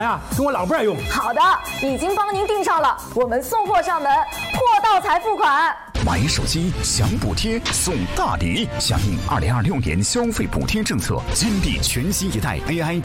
跟我老伴儿用。 好的，已经帮您订上了，我们送货上门，货到才付款。 买手机享补贴送大礼，响应2026年消费补贴政策，金地全新一代 AI